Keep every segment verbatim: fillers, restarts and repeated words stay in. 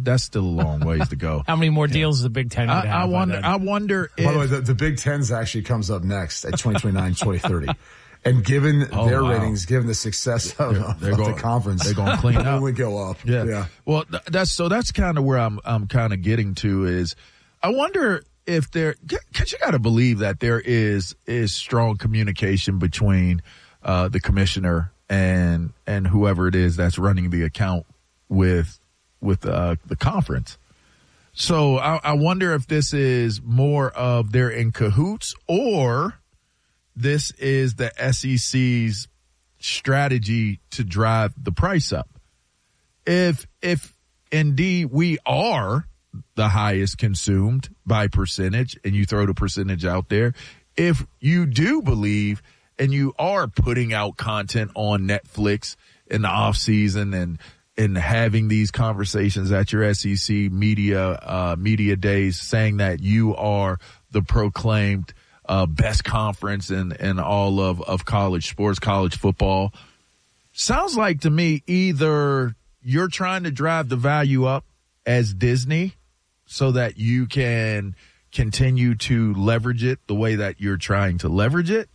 that's still a long ways to go. How many more deals is the Big Ten going to have? I wonder. I wonder. If, by the way, the, the Big Ten's actually comes up next at twenty twenty-nine, twenty thirty. And given oh, their wow. ratings, given the success of, they're, they're of going, the conference, they're going to clean up. It would go up. Yeah. yeah. Well, th- that's so. That's kind of where I'm. I'm kind of getting to is. I wonder if there. Because you got to believe that there is is strong communication between uh, the commissioner and and whoever it is that's running the account with with uh, the conference. So I, I wonder if this is more of they're in cahoots or this is the S E C's strategy to drive the price up. If if indeed we are the highest consumed by percentage, and you throw the percentage out there, if you do believe and you are putting out content on Netflix in the off season and and having these conversations at your S E C media uh, media days, saying that you are the proclaimed Uh, best conference in, in all of, of college sports, college football. Sounds like to me either you're trying to drive the value up as Disney so that you can continue to leverage it the way that you're trying to leverage it,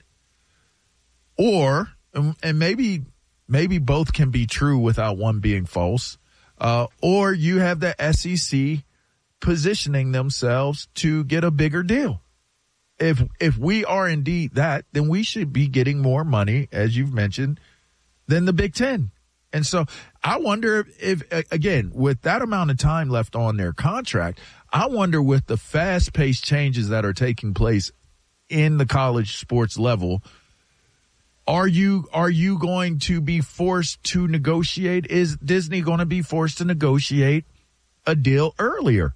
or, and maybe, maybe both can be true without one being false, uh, or you have the S E C positioning themselves to get a bigger deal. If if we are indeed that, then we should be getting more money, as you've mentioned, than the Big Ten. And so I wonder if, if, again, with that amount of time left on their contract, I wonder with the fast-paced changes that are taking place in the college sports level, are you are you going to be forced to negotiate? Is Disney going to be forced to negotiate a deal earlier?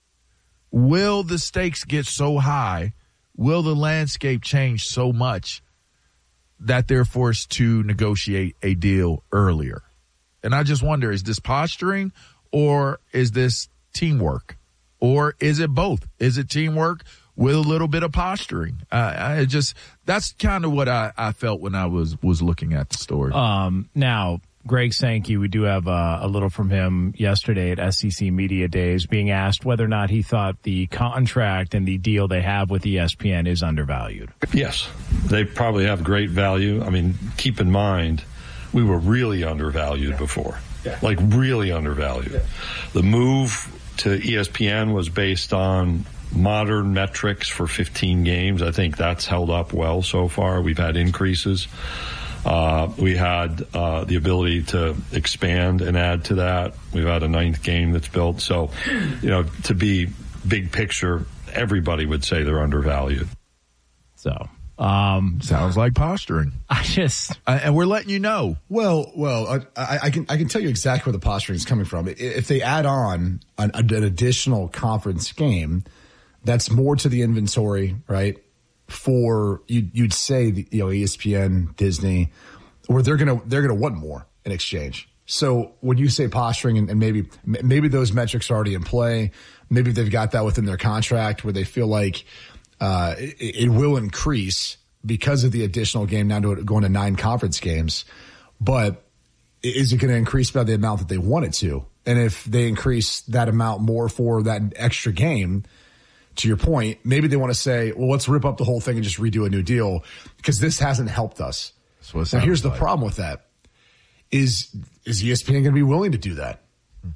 Will the stakes get so high? Will the landscape change so much that they're forced to negotiate a deal earlier? And I just wonder, is this posturing or is this teamwork? Or is it both? Is it teamwork with a little bit of posturing? Uh, I just, that's kind of what I, I felt when I was, was looking at the story. Um, now, Greg Sankey, we do have uh, a little from him yesterday at S E C Media Days, being asked whether or not he thought the contract and the deal they have with E S P N is undervalued. Yes, they probably have great value. I mean, keep in mind, we were really undervalued yeah. before, yeah. like really undervalued. Yeah. The move to E S P N was based on modern metrics for fifteen games. I think that's held up well so far. We've had increases. Uh, we had uh, the ability to expand and add to that. We've had a ninth game that's built. So, you know, to be big picture, everybody would say they're undervalued. So, um, sounds like posturing. I just, I, and we're letting you know. Well, well, I, I can I can tell you exactly where the posturing is coming from. If they add on an, an additional conference game, that's more to the inventory, right? For you, you'd say the, you know, E S P N, Disney, where they're gonna they're gonna want more in exchange. So when you say posturing, and, and maybe maybe those metrics are already in play, maybe they've got that within their contract where they feel like uh, it, it will increase because of the additional game now to going to nine conference games. But is it going to increase by the amount that they want it to? And if they increase that amount more for that extra game, to your point, maybe they want to say, well, let's rip up the whole thing and just redo a new deal because this hasn't helped us. Now, here's the like. problem with that. Is is E S P N going to be willing to do that?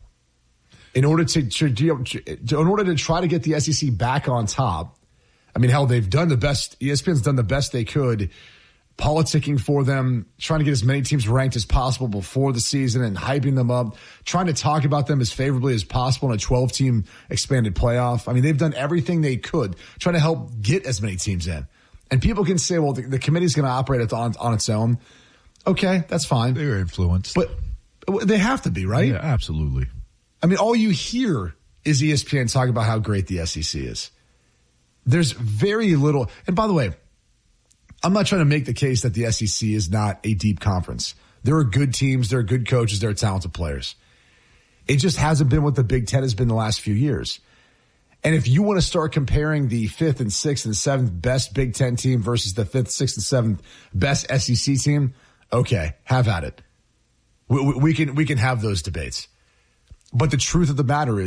In order to, to, to in order to try to get the S E C back on top, I mean, hell, they've done the best. E S P N's done the best they could, politicking for them, trying to get as many teams ranked as possible before the season and hyping them up, trying to talk about them as favorably as possible in a twelve-team expanded playoff. I mean, they've done everything they could, trying to help get as many teams in. And people can say, well, the, the committee's going to operate on, on its own. Okay, that's fine. They're influenced. But they have to be, right? Yeah, absolutely. I mean, all you hear is E S P N talking about how great the S E C is. There's very little. And by the way, I'm not trying to make the case that the S E C is not a deep conference. There are good teams. There are good coaches. There are talented players. It just hasn't been what the Big Ten has been the last few years. And if you want to start comparing the fifth and sixth and seventh best Big Ten team versus the fifth, sixth, and seventh best S E C team, okay, have at it. We, we can we can have those debates. But the truth of the matter is,